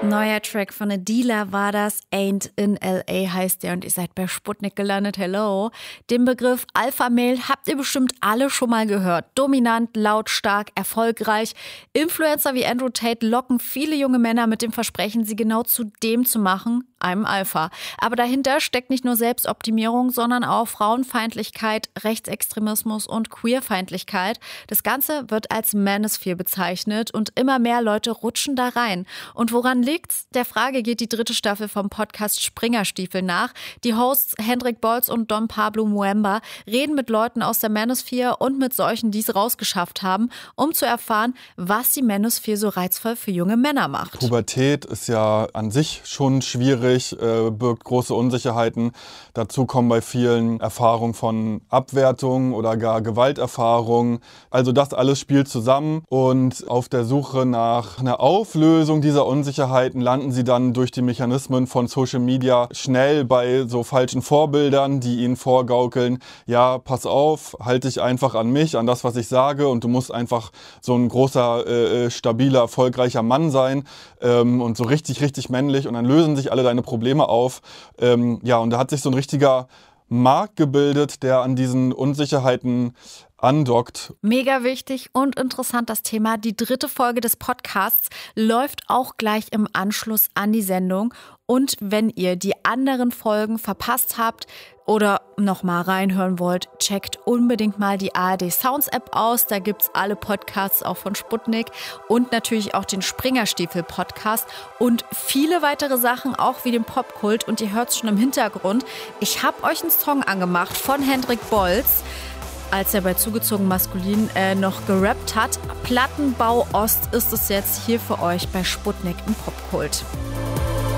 Neuer Track von Adela war das, Ain't in L.A. heißt der und ihr seid bei Sputnik gelandet, hello. Den Begriff Alpha Male habt ihr bestimmt alle schon mal gehört. Dominant, lautstark, erfolgreich. Influencer wie Andrew Tate locken viele junge Männer mit dem Versprechen, sie genau zu dem zu machen, einem Alpha. Aber dahinter steckt nicht nur Selbstoptimierung, sondern auch Frauenfeindlichkeit, Rechtsextremismus und Queerfeindlichkeit. Das Ganze wird als Manosphere bezeichnet und immer mehr Leute rutschen da rein. Und woran liegt's? Der Frage geht die 3. Staffel vom Podcast Springerstiefel nach. Die Hosts Hendrik Bolz und Don Pablo Muemba reden mit Leuten aus der Manosphere und mit solchen, die es rausgeschafft haben, um zu erfahren, was die Manosphere so reizvoll für junge Männer macht. Pubertät ist ja an sich schon schwierig, birgt große Unsicherheiten. Dazu kommen bei vielen Erfahrungen von Abwertung oder gar Gewalterfahrungen. Also das alles spielt zusammen und auf der Suche nach einer Auflösung dieser Unsicherheiten landen sie dann durch die Mechanismen von Social Media schnell bei so falschen Vorbildern, die ihnen vorgaukeln, ja, pass auf, halte dich einfach an mich, an das, was ich sage und du musst einfach so ein großer, stabiler, erfolgreicher Mann sein und so richtig, richtig männlich und dann lösen sich alle deine Probleme auf. Ja, und da hat sich so ein richtiger Markt gebildet, der an diesen Unsicherheiten andockt. Mega wichtig und interessant das Thema. Die 3. Folge des Podcasts läuft auch gleich im Anschluss an die Sendung. Und wenn ihr die anderen Folgen verpasst habt oder nochmal reinhören wollt, checkt unbedingt mal die ARD Sounds App aus. Da gibt's alle Podcasts auch von Sputnik und natürlich auch den Springerstiefel Podcast und viele weitere Sachen, auch wie den Popkult. Und ihr hört's schon im Hintergrund. Ich habe euch einen Song angemacht von Hendrik Bolz, als er bei Zugezogen Maskulin noch gerappt hat. Plattenbau Ost ist es jetzt hier für euch bei Sputnik im Popkult.